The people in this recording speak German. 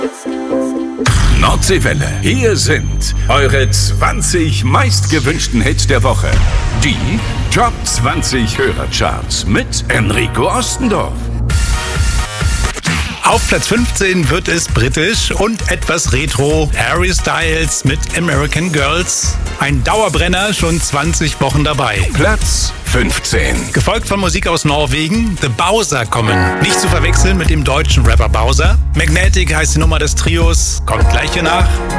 Nordseewelle. Hier sind eure 20 meistgewünschten Hits der Woche. Die Top 20 Hörercharts mit Enrico Ostendorf. Auf Platz 15 wird es britisch und etwas retro. Harry Styles mit American Girls. Ein Dauerbrenner, schon 20 Wochen dabei. Platz 15. Gefolgt von Musik aus Norwegen. The Bowser kommen. Nicht zu verwechseln mit dem deutschen Rapper Bowser. Magnetic heißt die Nummer des Trios. Kommt gleich hier nach.